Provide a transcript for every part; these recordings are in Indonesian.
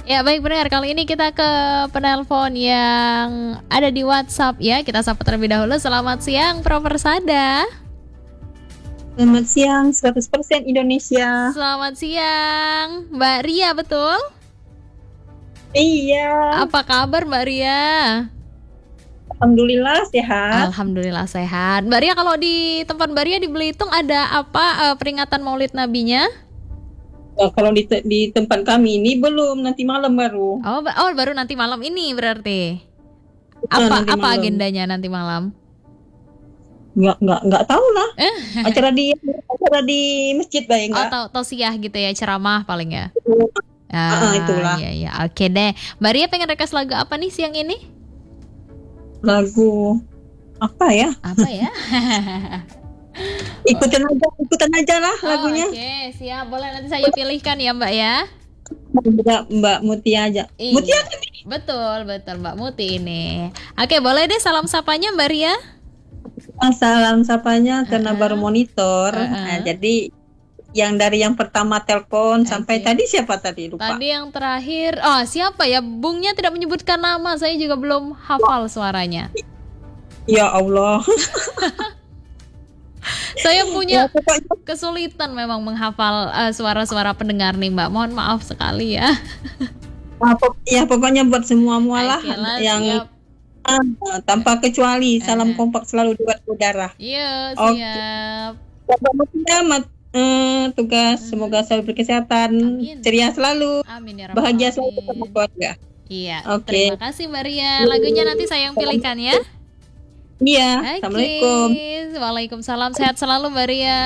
Ya baik pendengar, kali ini kita ke penelpon yang ada di WhatsApp ya. Kita sapa terlebih dahulu. Selamat siang Prof. Persada. Selamat siang, 100% Indonesia. Selamat siang Mbak Ria, betul? Iya. Apa kabar Mbak Ria? Alhamdulillah sehat. Alhamdulillah sehat. Mbak Ria, kalau di tempat Mbak Ria di Belitung ada apa peringatan Maulid Nabinya? Kalau di tempat kami ini belum, nanti malam baru. Oh baru nanti malam ini berarti. Nanti Apa malam. agendanya nanti malam? Nggak tahu lah. Acara di masjid baik Oh, nggak? tausiah gitu ya, ceramah paling ya. Itulah. Iya, oke deh. Mbak Ria pengen request lagu apa nih siang ini? Lagu apa ya? Apa ya? Ikutan aja lah lagunya. Oke, siap. Boleh nanti saya pilihkan ya Mbak ya. Mbak Muti aja. Iya. Muti aja. Betul Mbak Muti ini. Oke, boleh deh salam sapanya Mbak Ria. Salam sapanya karena baru monitor. Nah, jadi yang dari yang pertama telepon sampai tadi siapa tadi lupa. Tadi yang terakhir, siapa ya? Bungnya tidak menyebutkan nama. Saya juga belum hafal suaranya. Ya Allah. Saya punya kesulitan memang menghafal suara-suara pendengar nih Mbak. Mohon maaf sekali ya. Ya pokoknya buat semua mualah yang siap. Tanpa kecuali salam kompak selalu di udara. Iya, siap. Tugas semoga selalu berkesehatan, ceria selalu, Amin ya rabbal bahagia alamin. selalu sama keluarga. Iya. Oke. Terima kasih Mbak Ria. Lagunya nanti saya yang pilihkan ya. Iya. Assalamualaikum. Waalaikumsalam. Sehat selalu Mbak Ria.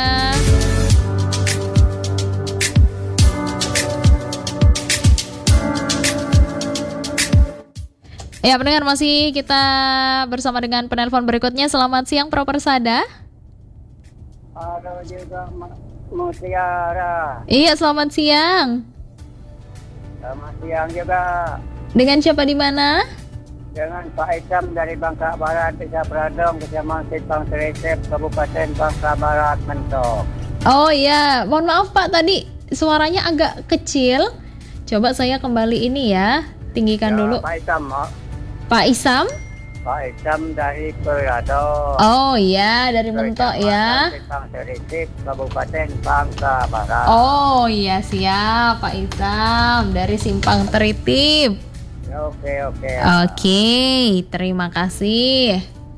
Ya pendengar, masih kita bersama dengan penelpon berikutnya. Selamat siang Prof. Persada. Halo juga Mutiara. Iya, selamat siang. Selamat siang juga Dengan siapa di mana? dengan Pak Isam dari Bangka Barat, Desa Pradong, Kecamatan Simpang Seresep, Kabupaten Bangka Barat, Mentok. Oh iya, mohon maaf Pak, tadi suaranya agak kecil. Coba saya kembali ini ya, tinggikan dulu. Pak Isam, Pak Isam? Pak Isam dari Pradong. Oh iya, dari Mentok ya. Simpang Seresep, Kabupaten Bangka Barat. Oh iya, siap Pak Isam dari Simpang Teritip. Oke. Oke, terima kasih.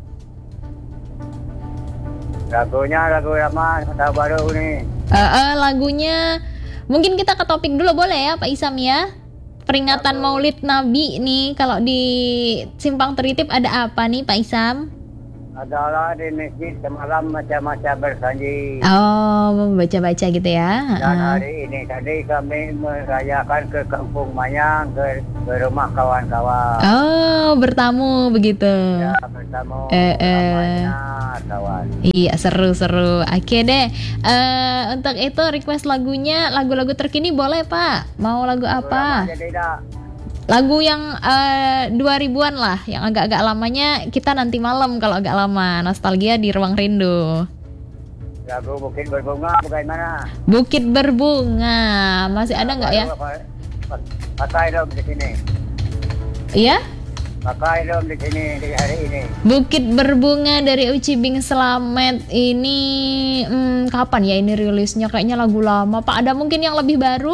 Lagunya lagu lama atau baru nih? Lagunya mungkin kita ke topik dulu boleh ya Pak Isam ya. Peringatan Maulid Nabi nih, kalau di Simpang Teritip ada apa nih Pak Isam? Adalah di masjid semalam macam-macam bersanji. Oh, baca-baca gitu ya. Dan hari ini tadi kami merayakan ke Kampung Mayang, ke rumah kawan-kawan. Oh, bertamu begitu. Ya, bertemu ramainya kawan. Iya, seru-seru. Oke deh. Untuk itu request lagunya, lagu-lagu terkini boleh Pak? Mau lagu apa? Jadi dah. Lagu yang 2000-an lah, yang agak-agak lamanya kita nanti malam kalau agak lama. Nostalgia di Ruang Rindu. Lagu Bukit Berbunga bagaimana? Bukit Berbunga. Masih ada nggak ya? Pakai dong di sini. Iya? Pakai dong di sini di hari ini. Bukit Berbunga dari Uci Bing Slamet ini kapan ya ini rilisnya? Kayaknya lagu lama Pak. Ada mungkin yang lebih baru?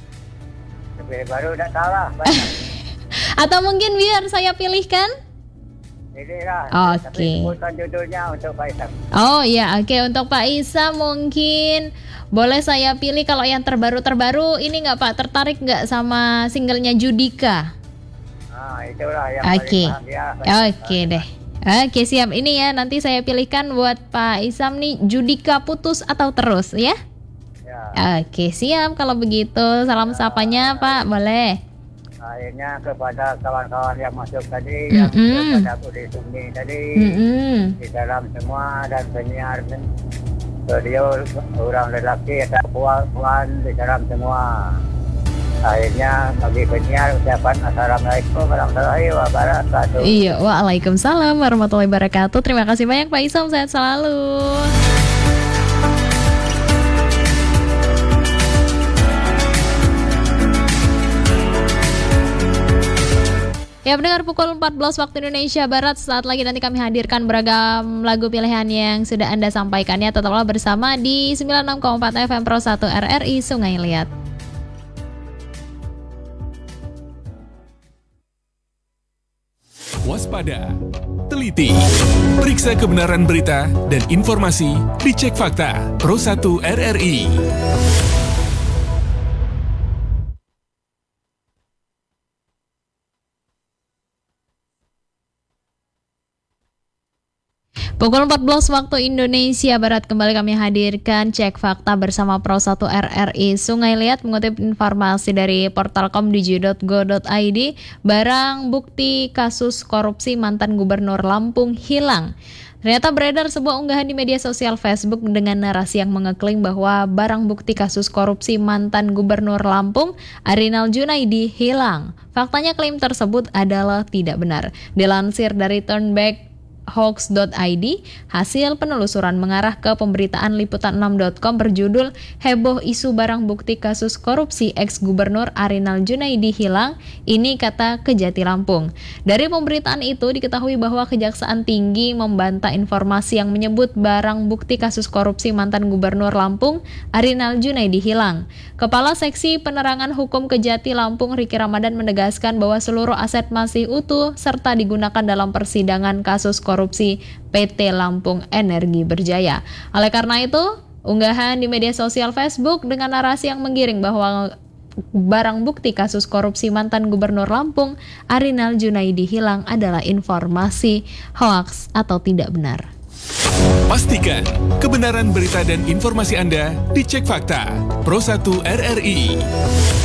Baru udah salah banyak. Atau mungkin biar saya pilihkan? Jadi lah. Oke. Tapi sebutkan judulnya untuk Pak Isam. Oh iya, oke. Untuk Pak Isa mungkin boleh saya pilih kalau yang terbaru ini nggak Pak? Tertarik nggak sama singlenya Judika? Nah, itulah yang Oke. paling bahagia. Oke deh. Oke, siap. Ini ya nanti saya pilihkan buat Pak Isam nih, Judika putus atau terus ya? Ya. Oke, siap kalau begitu. Salam sapanya Pak, boleh. Akhirnya kepada kawan-kawan yang masuk tadi, yang kepada Budi Sumbi tadi, di dalam semua dan penyiar beliau orang lelaki atau puan di dalam semua. Akhirnya bagi penyiar ucapan Assalamualaikum warahmatullahi wabarakatuh. Iya, waalaikumsalam warahmatullahi wabarakatuh. Terima kasih banyak Pak Isam, sehat selalu. Ya, pendengar, pukul 14 waktu Indonesia Barat, saat lagi nanti kami hadirkan beragam lagu pilihan yang sudah Anda sampaikan ya. Tetaplah bersama di 96,4 FM Pro 1 RRI Sungai Liat. Waspada, teliti, periksa kebenaran berita dan informasi, dicek fakta. Pro 1 RRI. Pukul 14 waktu Indonesia Barat, kembali kami hadirkan Cek Fakta bersama Pro 1 RRI Sungai Liat. Mengutip informasi dari portal komdiju.go.id, barang bukti kasus korupsi mantan Gubernur Lampung hilang. Ternyata beredar sebuah unggahan di media sosial Facebook dengan narasi yang mengeklaim bahwa barang bukti kasus korupsi mantan Gubernur Lampung, Arinal Junaidi, hilang. Faktanya klaim tersebut adalah tidak benar. Dilansir dari turnbackhoax.id, hasil penelusuran mengarah ke pemberitaan liputan6.com berjudul "Heboh Isu Barang Bukti Kasus Korupsi Ex-Gubernur Arinal Junaidi Hilang, ini kata Kejati Lampung". Dari pemberitaan itu diketahui bahwa Kejaksaan Tinggi membantah informasi yang menyebut barang bukti kasus korupsi mantan Gubernur Lampung, Arinal Junaidi hilang. Kepala Seksi Penerangan Hukum Kejati Lampung, Riki Ramadan, menegaskan bahwa seluruh aset masih utuh serta digunakan dalam persidangan kasus korupsi PT Lampung Energi Berjaya. Oleh karena itu, unggahan di media sosial Facebook dengan narasi yang menggiring bahwa barang bukti kasus korupsi mantan Gubernur Lampung, Arinal Junaidi hilang adalah informasi hoaks atau tidak benar. Pastikan kebenaran berita dan informasi Anda dicek fakta. Pro 1 RRI.